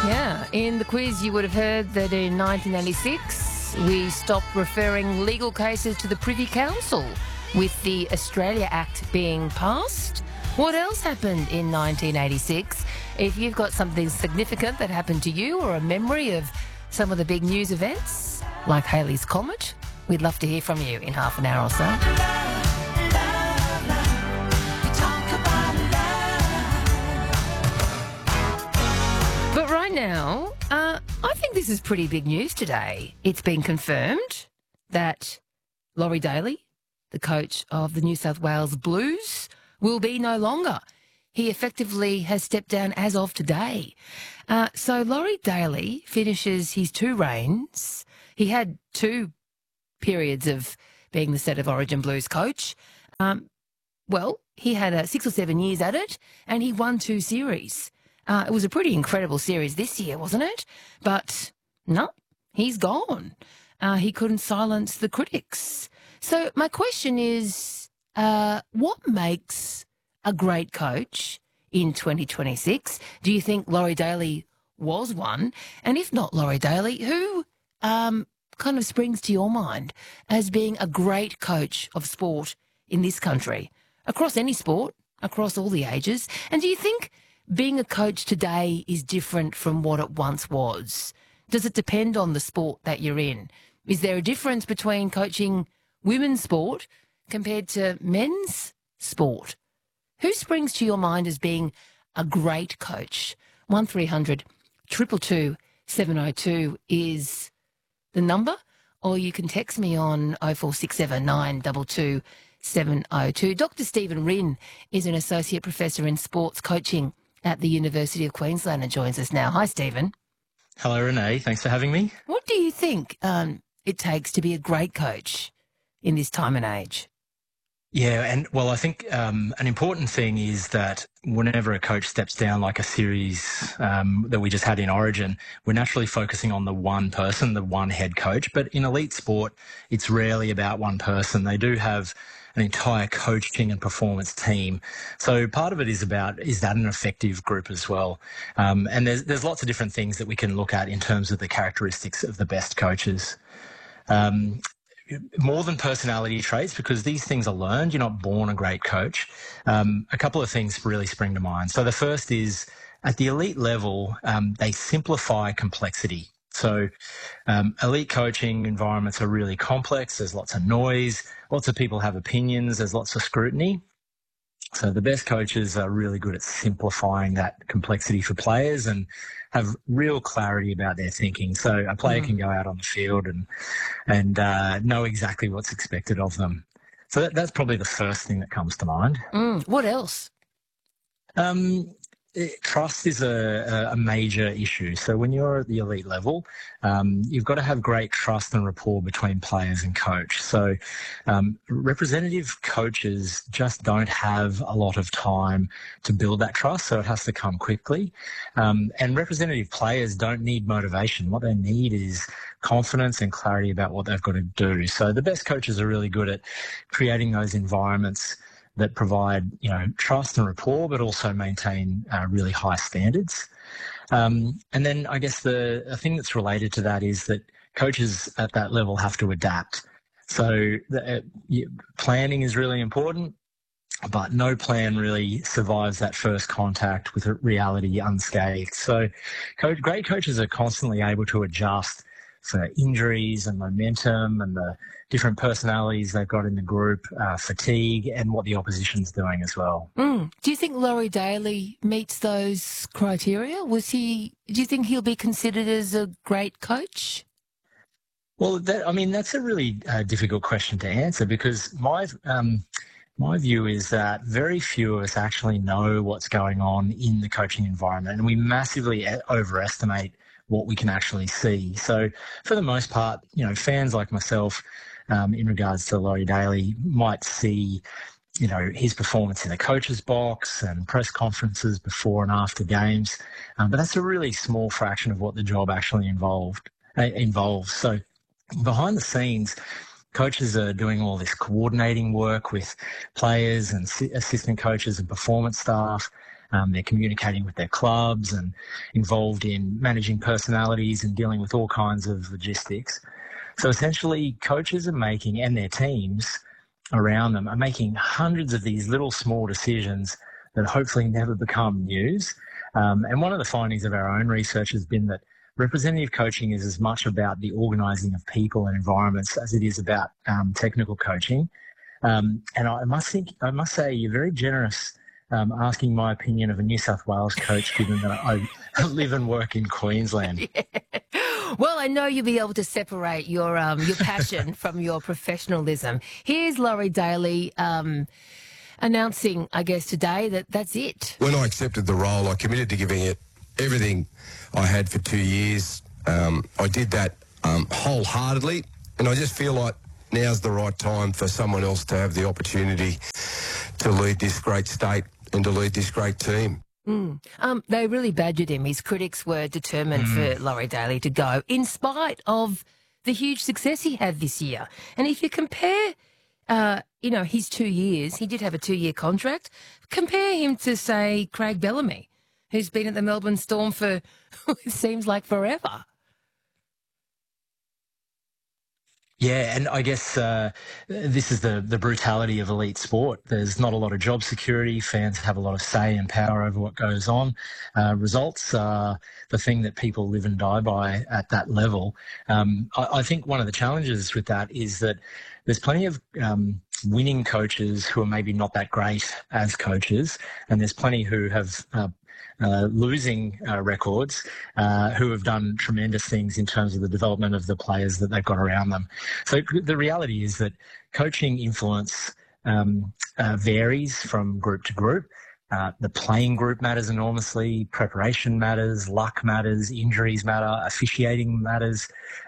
Yeah, in the quiz you would have heard that in 1986 we stopped referring legal cases to the Privy Council with the Australia Act being passed. What else happened in 1986? If you've got something significant that happened to you or a memory of some of the big news events, like Halley's Comet, we'd love to hear from you in half an hour or so. But right now, I think this is pretty big news today. It's been confirmed that Laurie Daley, the coach of the New South Wales Blues, will be no longer. He effectively has stepped down as of today. So Laurie Daley finishes his 2 reigns. He had 2 periods of being the State of Origin Blues coach. He had 6 or 7 years at it, and he won 2 series. It was a pretty incredible series this year, wasn't it? But no, he's gone. He couldn't silence the critics. So my question is, what makes a great coach in 2026? Do you think Laurie Daley was one? And if not Laurie Daley, who kind of springs to your mind as being a great coach of sport in this country, across any sport, across all the ages? And do you think being a coach today is different from what it once was? Does it depend on the sport that you're in? Is there a difference between coaching women's sport compared to men's sport? Who springs to your mind as being a great coach? 1300 222 702 is the number, or you can text me on 0467 922 702. Dr. Stephen Rinn is an associate professor in sports coaching at the University of Queensland and joins us now. Hi, Stephen. Hello, Renee. Thanks for having me. What do you think it takes to be a great coach in this time and age? Yeah, and I think an important thing is that whenever a coach steps down, like a series that we just had in Origin, we're naturally focusing on the one person, the one head coach. But in elite sport, it's rarely about one person. They do have an entire coaching and performance team. So part of it is about, is that an effective group as well? And there's lots of different things that we can look at in terms of the characteristics of the best coaches. More than personality traits, because these things are learned. You're not born a great coach. A couple of things really spring to mind. So the first is, at the elite level, they simplify complexity. So elite coaching environments are really complex. There's lots of noise. Lots of people have opinions. There's lots of scrutiny. So the best coaches are really good at simplifying that complexity for players and have real clarity about their thinking. So a player can go out on the field and know exactly what's expected of them. So that's probably the first thing that comes to mind. What else? Trust is a major issue. So when you're at the elite level, you've got to have great trust and rapport between players and coach. So representative coaches just don't have a lot of time to build that trust, so it has to come quickly. And representative players don't need motivation. What they need is confidence and clarity about what they've got to do. So the best coaches are really good at creating those environments that provide, trust and rapport, but also maintain really high standards. And then I guess the thing that's related to that is that coaches at that level have to adapt. So planning is really important, but no plan really survives that first contact with reality unscathed. So great coaches are constantly able to adjust for injuries and momentum and the different personalities they've got in the group, fatigue, and what the opposition's doing as well. Do you think Laurie Daley meets those criteria? Do you think he'll be considered as a great coach? Well, that's a really difficult question to answer, because my view is that very few of us actually know what's going on in the coaching environment, and we massively overestimate what we can actually see. So for the most part, fans like myself, in regards to Laurie Daley, might see, his performance in the coach's box and press conferences before and after games. But that's a really small fraction of what the job actually involves. So behind the scenes, coaches are doing all this coordinating work with players and assistant coaches and performance staff. They're communicating with their clubs and involved in managing personalities and dealing with all kinds of logistics. So essentially, coaches are making, and their teams around them are making hundreds of these little small decisions that hopefully never become news. And one of the findings of our own research has been that representative coaching is as much about the organising of people and environments as it is about technical coaching. And I must say you're very generous asking my opinion of a New South Wales coach, given that I live and work in Queensland. Yeah. Well, I know you'll be able to separate your passion from your professionalism. Here's Laurie Daley announcing, I guess, today that that's it. When I accepted the role, I committed to giving it everything I had for 2 years. I did that wholeheartedly, and I just feel like now's the right time for someone else to have the opportunity to lead this great state and to lead this great team. They really badgered him. His critics were determined for Laurie Daley to go, in spite of the huge success he had this year. And if you compare, his 2 years, he did have a 2-year contract, compare him to, say, Craig Bellamy, who's been at the Melbourne Storm for, it seems like forever. Yeah, and I guess this is the brutality of elite sport. There's not a lot of job security. Fans have a lot of say and power over what goes on. Results are the thing that people live and die by at that level. I think one of the challenges with that is that there's plenty of winning coaches who are maybe not that great as coaches, and there's plenty who have losing records who have done tremendous things in terms of the development of the players that they've got around them. So the reality is that coaching influence varies from group to group. The playing group matters enormously, preparation matters, luck matters, injuries matter, officiating matters.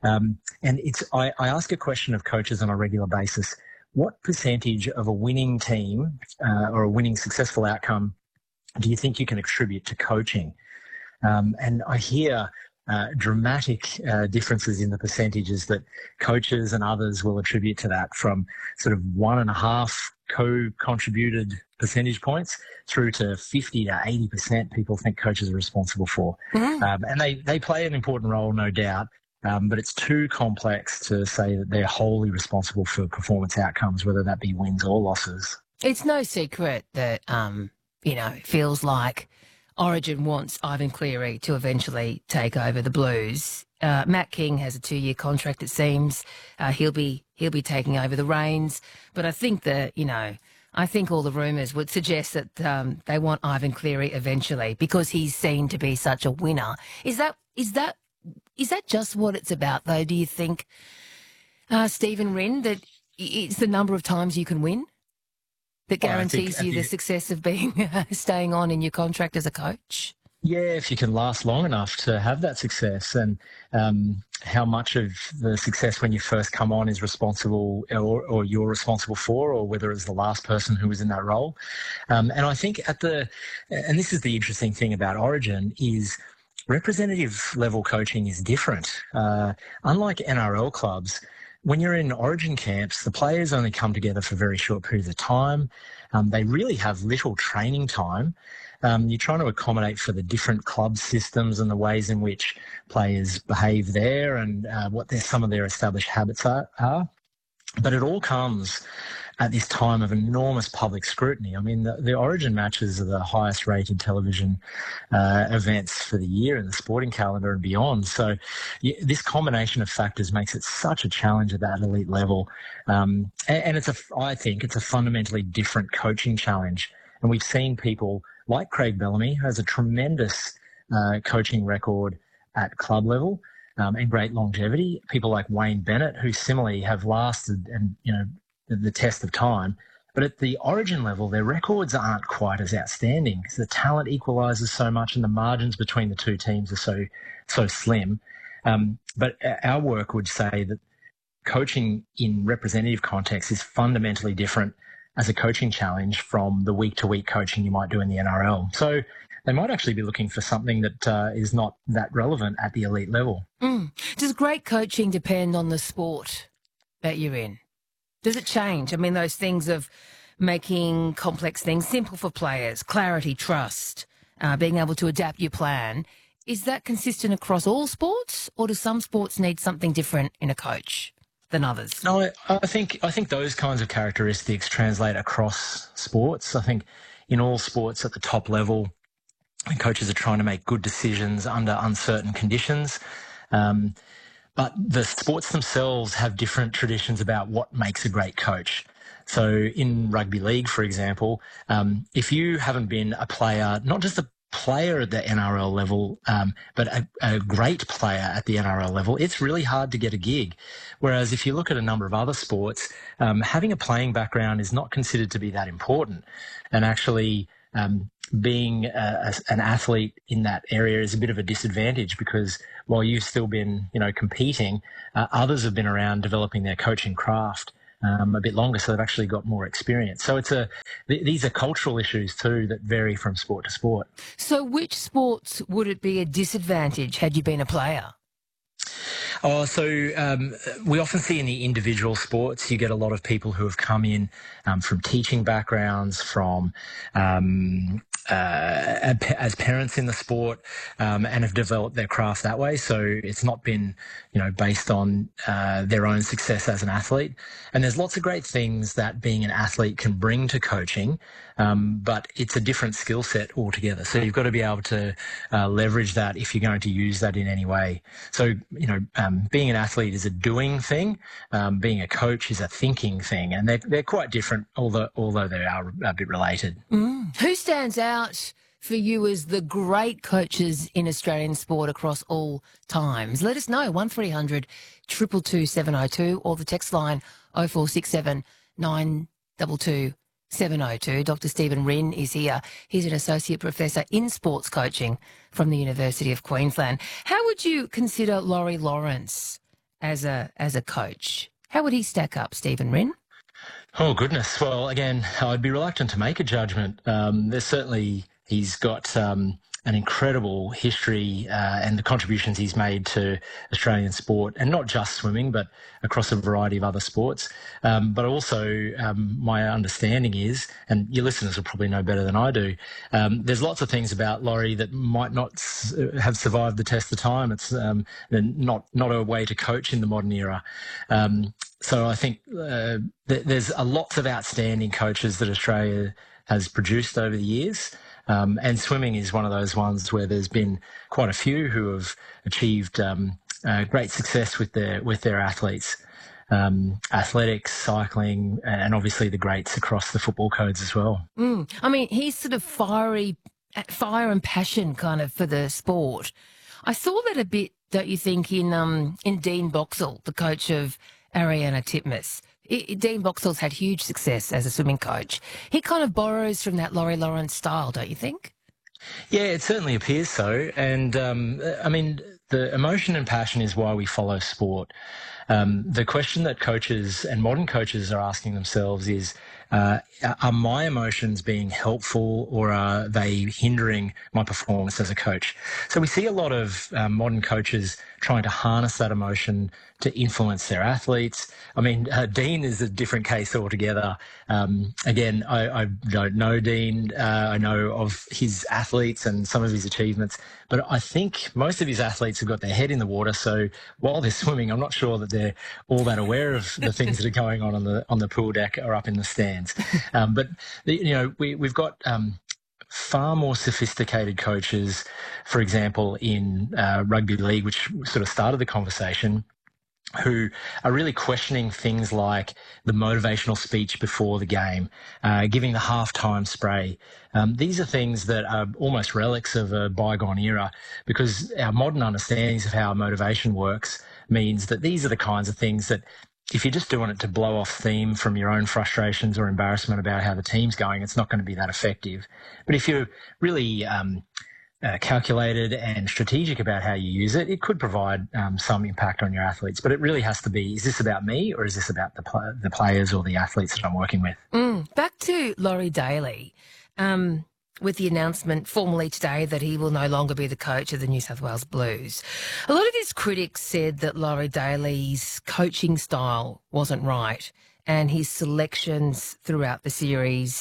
I ask a question of coaches on a regular basis: what percentage of a winning team or a winning successful outcome do you think you can attribute to coaching? And I hear dramatic differences in the percentages that coaches and others will attribute to that, from sort of 1.5 co-contributed percentage points through to 50 to 80% people think coaches are responsible for. And they play an important role, no doubt, but it's too complex to say that they're wholly responsible for performance outcomes, whether that be wins or losses. It's no secret that it feels like Origin wants Ivan Cleary to eventually take over the Blues. Matt King has a 2-year contract, it seems. He'll be taking over the reins. But I think that, I think all the rumours would suggest that they want Ivan Cleary eventually because he's seen to be such a winner. Is that just what it's about, though, do you think, Stephen Wren, that it's the number of times you can win that guarantees you the success of staying on in your contract as a coach? Yeah, if you can last long enough to have that success, and how much of the success when you first come on is responsible or you're responsible for, or whether it's the last person who was in that role. And I think and this is the interesting thing about Origin, is representative level coaching is different. Unlike NRL clubs, when you're in Origin camps, the players only come together for very short periods of time. They really have little training time. You're trying to accommodate for the different club systems and the ways in which players behave there, and what some of their established habits are. But it all comes at this time of enormous public scrutiny. I mean, the Origin matches are the highest rated television events for the year in the sporting calendar and beyond. So this combination of factors makes it such a challenge at that elite level. And I think it's a fundamentally different coaching challenge. And we've seen people like Craig Bellamy, who has a tremendous coaching record at club level and great longevity. People like Wayne Bennett, who similarly have lasted and, the test of time. But at the Origin level, their records aren't quite as outstanding because the talent equalises so much and the margins between the two teams are so slim. But our work would say that coaching in representative context is fundamentally different as a coaching challenge from the week-to-week coaching you might do in the NRL. So they might actually be looking for something that is not that relevant at the elite level. Does great coaching depend on the sport that you're in? Does it change? I mean, those things of making complex things simple for players, clarity, trust, being able to adapt your plan. Is that consistent across all sports, or do some sports need something different in a coach than others? No, I think those kinds of characteristics translate across sports. I think in all sports at the top level, coaches are trying to make good decisions under uncertain conditions. But the sports themselves have different traditions about what makes a great coach. So in rugby league, for example, if you haven't been a player, not just a player at the NRL level, but a great player at the NRL level, it's really hard to get a gig. Whereas if you look at a number of other sports, having a playing background is not considered to be that important. And actually, being an athlete in that area is a bit of a disadvantage, because while you've still been, competing, others have been around developing their coaching craft a bit longer, so they've actually got more experience. So these are cultural issues too that vary from sport to sport. So which sports would it be a disadvantage had you been a player? We often see in the individual sports, you get a lot of people who have come in from teaching backgrounds, from as parents in the sport, and have developed their craft that way. So it's not been, based on their own success as an athlete. And there's lots of great things that being an athlete can bring to coaching, but it's a different skill set altogether. So you've got to be able to leverage that if you're going to use that in any way. So, being an athlete is a doing thing. Being a coach is a thinking thing, and they're quite different, although they are a bit related. Who stands out for you as the great coaches in Australian sport across all times? Let us know, 1300 222 702, or the text line 0467 922 702. Dr. Stephen Rinn is here. He's an associate professor in sports coaching from the University of Queensland. How would you consider Laurie Lawrence as a coach? How would he stack up, Stephen Rinn? Oh, goodness. Well, again, I'd be reluctant to make a judgment. He's got an incredible history and the contributions he's made to Australian sport, and not just swimming, but across a variety of other sports. But also, my understanding is, and your listeners will probably know better than I do, there's lots of things about Laurie that might not have survived the test of time. It's not a way to coach in the modern era. So I think there's lots of outstanding coaches that Australia has produced over the years. And swimming is one of those ones where there's been quite a few who have achieved great success with their athletes. Athletics, cycling, and obviously the greats across the football codes as well. I mean, he's sort of fire and passion kind of for the sport. I saw that a bit, don't you think, in Dean Boxall, the coach of Ariana Titmus. Dean Boxall's had huge success as a swimming coach. He kind of borrows from that Laurie Lawrence style, don't you think? Yeah, it certainly appears so. And, the emotion and passion is why we follow sport. The question that coaches and modern coaches are asking themselves is, are my emotions being helpful, or are they hindering my performance as a coach? So we see a lot of modern coaches trying to harness that emotion to influence their athletes. I mean, Dean is a different case altogether. Again, I don't know Dean. I know of his athletes and some of his achievements, but I think most of his athletes have got their head in the water. So while they're swimming, I'm not sure that they're all that aware of the things that are going on the pool deck or up in the stands. But we've got far more sophisticated coaches, for example, in rugby league, which sort of started the conversation, who are really questioning things like the motivational speech before the game, giving the halftime spray. These are things that are almost relics of a bygone era, because our modern understandings of how motivation works means that these are the kinds of things that, if you're just doing it to blow off steam from your own frustrations or embarrassment about how the team's going, it's not going to be that effective. But if you're really calculated and strategic about how you use it, it could provide some impact on your athletes. But it really has to be, is this about me, or is this about the players or the athletes that I'm working with? Back to Laurie Daley, with the announcement formally today that he will no longer be the coach of the New South Wales Blues. A lot of his critics said that Laurie Daley's coaching style wasn't right, and his selections throughout the series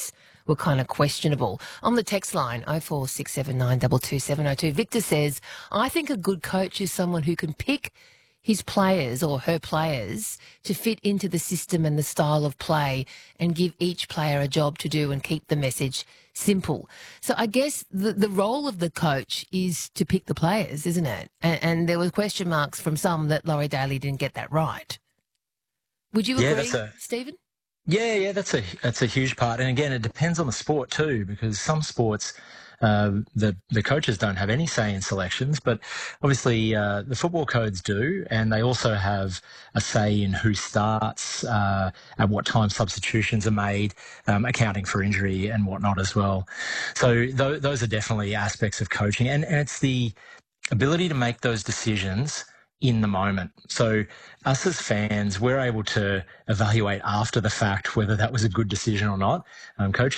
were kind of questionable. On the text line, 0467 22702, Victor says, I think a good coach is someone who can pick his players or her players to fit into the system and the style of play and give each player a job to do and keep the message simple. So I guess the role of the coach is to pick the players, isn't it? And there were question marks from some that Laurie Daly didn't get that right. Would you agree, Stephen? Yeah, that's a huge part. And again, it depends on the sport too, because some sports, the coaches don't have any say in selections, but obviously the football codes do, and they also have a say in who starts, at what time substitutions are made, accounting for injury and whatnot as well. So those are definitely aspects of coaching, and it's the ability to make those decisions in the moment. So us as fans, we're able to evaluate after the fact whether that was a good decision or not. Coaches